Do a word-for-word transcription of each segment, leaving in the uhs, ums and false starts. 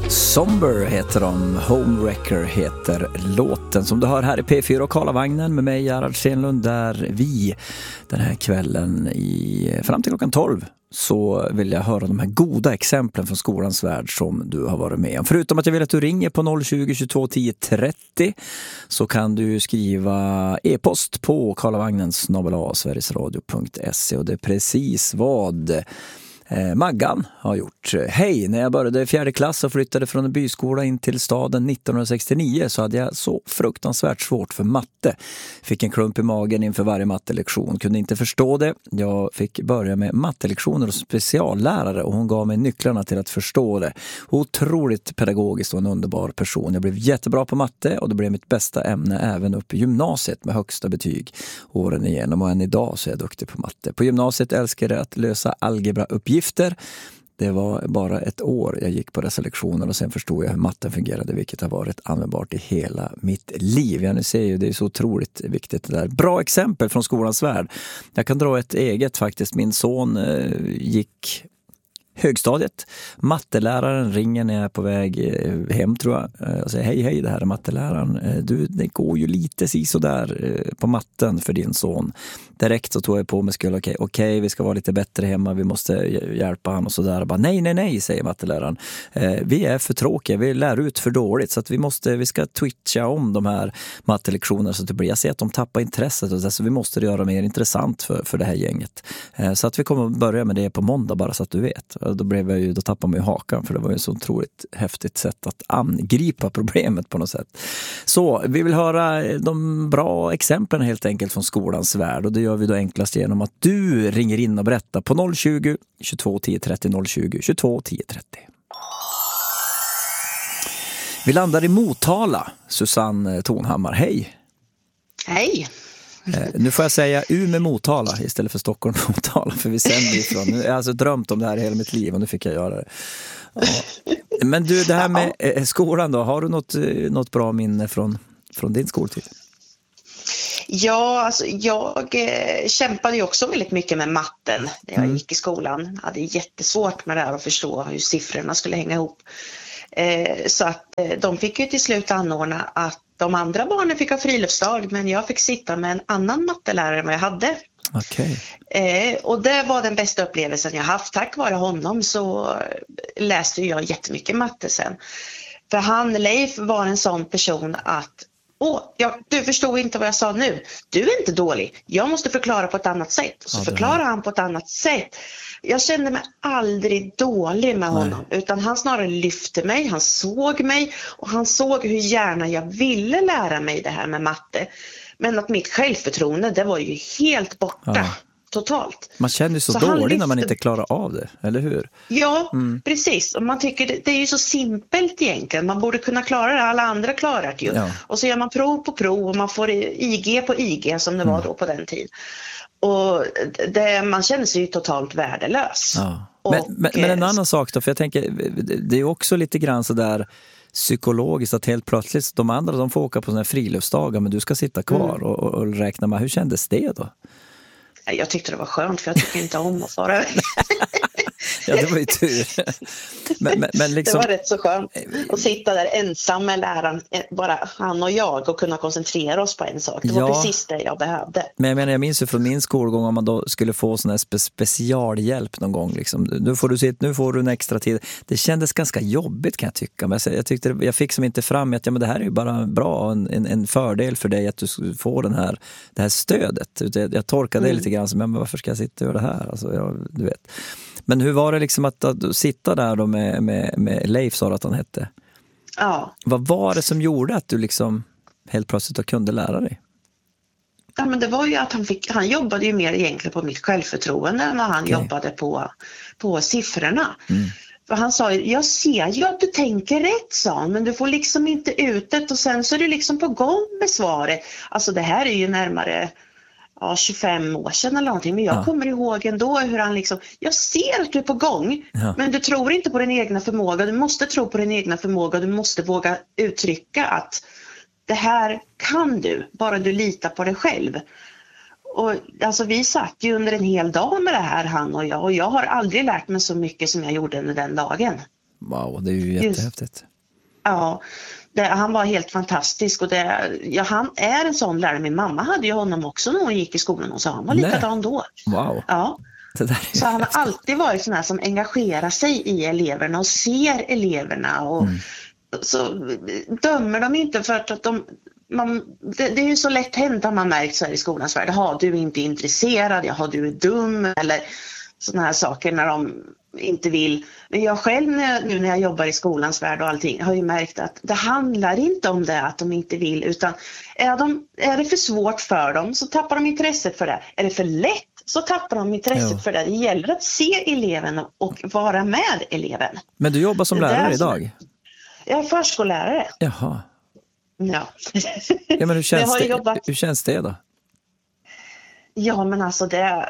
Somber heter de, Homewrecker heter låten som du hör här i P fyra och Karlavagnen med mig Gerhard Stenlund, där vi den här kvällen i, fram till klockan tolv så vill jag höra de här goda exemplen från skolans värld som du har varit med om. Förutom att jag vill att du ringer på noll tjugo, tjugotvå, tio, trettio så kan du skriva e-post på karlavagnen snabel-a sverigesradio punkt se, och det är precis vad Maggan har gjort. Hej, när jag började i fjärde klass och flyttade från en byskola in till staden nittonhundrasextionio så hade jag så fruktansvärt svårt för matte. Fick en klump i magen inför varje mattelektion. Kunde inte förstå det. Jag fick börja med mattelektioner och speciallärare och hon gav mig nycklarna till att förstå det. Otroligt pedagogiskt och en underbar person. Jag blev jättebra på matte och det blev mitt bästa ämne även upp i gymnasiet med högsta betyg åren igenom, och än idag så är jag duktig på matte. På gymnasiet älskade jag att lösa algebrauppgifter. Det var bara ett år jag gick på dessa lektioner och sen förstod jag hur matten fungerade, vilket har varit användbart i hela mitt liv. Ja, ni ser ju, det är så otroligt viktigt det där. Bra exempel från skolans värld. Jag kan dra ett eget faktiskt. Min son eh, gick högstadiet. Matteläraren ringer när jag är på väg hem, tror jag, och säger hej hej, det här är matteläraren. Du, det går ju lite så där på matten för din son. Direkt så tog jag på mig skulle okej, okay, okej, vi ska vara lite bättre hemma, vi måste hjälpa han och sådär. Bara, nej, nej, nej, säger matteläraren. Vi är för tråkiga, vi lär ut för dåligt så att vi måste, vi ska twitcha om de här mattelektionerna så att det blir, jag ser att de tappar intresset och så vi måste göra mer intressant för, för det här gänget. Så att vi kommer att börja med det på måndag, bara så att du vet. Då, blev jag ju, då tappade man ju hakan, för det var ju så otroligt häftigt sätt att angripa problemet på något sätt. Så vi vill höra de bra exemplen helt enkelt från skolans värld, och det gör vi då enklast genom att du ringer in och berättar på noll tjugo, tjugotvå, tio, trettio, noll tjugo, tjugotvå, tio, trettio. Vi landar i Motala. Susanne Tonhammar, hej! Hej! Eh, nu får jag säga Umeå Motala istället för Stockholm Motala, för vi sänder ifrån. Nu har jag alltså drömt om det här hela mitt liv och nu fick jag göra det. Ja. Men du, det här med eh, skolan då, har du något, något bra minne från, från din skoltid? Ja, alltså jag eh, kämpade ju också väldigt mycket med matten när jag mm. gick i skolan. Jag hade jättesvårt med det här att förstå hur siffrorna skulle hänga ihop. Eh, så att eh, de fick ju till slut anordna att de andra barnen fick ha friluftsdag, men jag fick sitta med en annan mattelärare än vad jag hade. Okay. Eh, och det var den bästa upplevelsen jag haft. Tack vare honom så läste jag jättemycket matte sen. För han, Leif, var en sån person att Åh, ja, du förstod inte vad jag sa nu. Du är inte dålig. Jag måste förklara på ett annat sätt. Så ja, förklarar han på ett annat sätt. Jag kände mig aldrig dålig med honom. Nej. Utan han snarare lyfte mig. Han såg mig. Och han såg hur gärna jag ville lära mig det här med matte. Men att mitt självförtroende, det var ju helt borta. Ja. Totalt. Man känner ju så, så dålig lyfte... när man inte klarar av det, eller hur? Ja, mm. precis. Och man tycker det, det är ju så simpelt egentligen. Man borde kunna klara det, alla andra klarar det ju. Ja. Och så gör man prov på prov och man får I G på I G som det mm. var då på den tiden. Och det, man känner sig ju totalt värdelös. Ja. Men, och, men, men en annan sak då, för jag tänker, det är ju också lite grann så där psykologiskt att helt plötsligt de andra de får åka på såna här friluftsdagar, men du ska sitta kvar mm. och, och räkna med. Hur kändes det då? Jag tyckte det var skönt, för jag tycker inte om att fara. Ja, det var ju tur. Men, men, men liksom... Det var rätt så skönt att sitta där ensam med läraren, bara han och jag, och kunna koncentrera oss på en sak. Det var ja, precis det jag behövde. Men jag menar, jag minns ju från min skolgång om man då skulle få sån här spe- specialhjälp någon gång. Liksom. Nu får du sitta, nu får du en extra tid. Det kändes ganska jobbigt, kan jag tycka. Men jag, jag, tyckte, jag fick som inte fram att ja, men det här är ju bara bra, en, en, en fördel för dig att du får den här, det här stödet. Jag, jag torkade mm. det lite grann som, men varför ska jag sitta och göra det här? Alltså, jag, du vet. Men hur var det liksom att, att sitta där då med, med, med Leif, sa att han hette? Ja. Vad var det som gjorde att du liksom helt plötsligt kunde lära dig? Ja, men det var ju att han fick, han jobbade ju mer egentligen på mitt självförtroende än han okay. jobbade på, på siffrorna. Mm. För han sa, jag ser ju att du tänker rätt, sa han, men du får liksom inte ut det, och sen så är du liksom på gång med svaret. Alltså det här är ju närmare... Ja, tjugofem år sedan eller någonting. Men jag ja. kommer ihåg ändå hur han liksom... Jag ser att du är på gång. Ja. Men du tror inte på din egna förmåga. Du måste tro på din egna förmåga. Du måste våga uttrycka att det här kan du. Bara du litar på dig själv. Och alltså vi satt ju under en hel dag med det här, han och jag. Och jag har aldrig lärt mig så mycket som jag gjorde under den dagen. Wow, det är ju jättehäftigt. Just, ja, det, han var helt fantastisk och det, ja, han är en sån lärare. Min mamma hade ju honom också när hon gick i skolan och så han var likadan då. Wow. Ja. Det där är så han har alltid varit sån här som engagerar sig i eleverna och ser eleverna och mm. så dömer de inte för att de man, det, det är ju så lätt hänt att man märkt så här i skolans värld. Ja, du är inte intresserad, ja, du är dum eller såna här saker när de inte vill. Men jag själv när jag, nu när jag jobbar i skolans värld och allting har ju märkt att det handlar inte om det att de inte vill utan är, de, är det för svårt för dem så tappar de intresset för det. Är det för lätt så tappar de intresset ja. för det. Det gäller att se eleven och vara med eleven. Men du jobbar som det lärare som, idag? Jag är förskollärare. Jaha. Ja. ja men hur känns, det, jobbat... hur känns det då? Ja men alltså det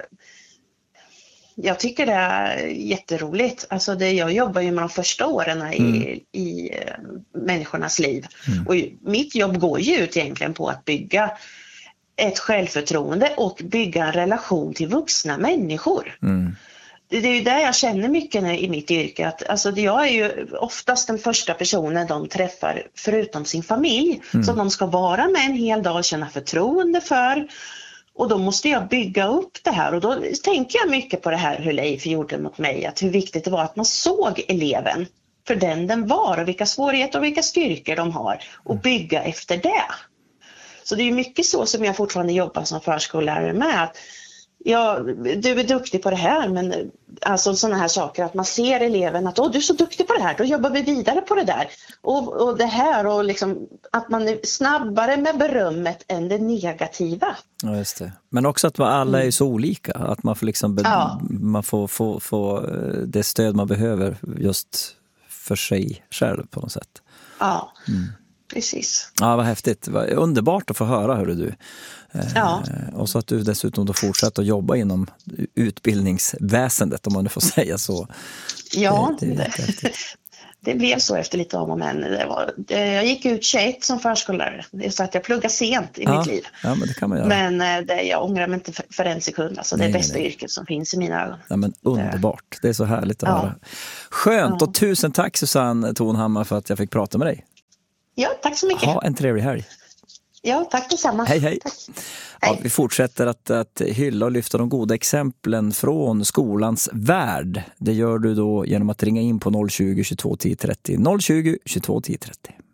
jag tycker det är jätteroligt. Alltså det, jag jobbar ju med de första åren i, mm. i uh, människornas liv. Mm. Och mitt jobb går ju ut egentligen på att bygga ett självförtroende och bygga en relation till vuxna människor. Mm. Det, det är ju där jag känner mycket i mitt yrke. Att, alltså, jag är ju oftast den första personen de träffar förutom sin familj. Mm. Så de ska vara med en hel dag och känna förtroende för. Och då måste jag bygga upp det här och då tänker jag mycket på det här hur Leif gjorde mot mig. Att hur viktigt det var att man såg eleven för den den var och vilka svårigheter och vilka styrkor de har och bygga efter det. Så det är ju mycket så som jag fortfarande jobbar som förskollärare med. Att ja, du är duktig på det här men alltså sådana här saker att man ser eleven att åh, du är så duktig på det här, då jobbar vi vidare på det där. Och, och det här och liksom att man är snabbare med berömmet än det negativa. Ja, just det. Men också att alla är så olika, att man får liksom be- ja. man får få, få det stöd man behöver just för sig själv på något sätt. Ja. Mm. Precis. Ja, vad häftigt. Vad underbart att få höra, hörru du. Ja. Eh, och så att du dessutom då fortsätter att jobba inom utbildningsväsendet, om man nu får säga så. Ja, det, det, det, det blev så efter lite om och men. Det var, det, jag gick ut tjugoett som förskollärare. Det är så att jag pluggade sent i ja, mitt liv. Ja, men det kan man göra. Men det, jag ångrar mig inte för, för en sekund. Alltså, det är det bästa nej. yrket som finns i mina ögon. Ja, men underbart. Det är så härligt att ja. höra. Skönt ja. och tusen tack Susanne Tonhammar för att jag fick prata med dig. Ja, tack så mycket. Ha en trevlig helg. Ja, tack detsamma. Hej, hej. Tack. Ja, hej. Vi fortsätter att, att hylla och lyfta de goda exemplen från skolans värld. Det gör du då genom att ringa in på noll tjugo, tjugotvå, tio trettio. noll tjugo, tjugotvå, tio trettio.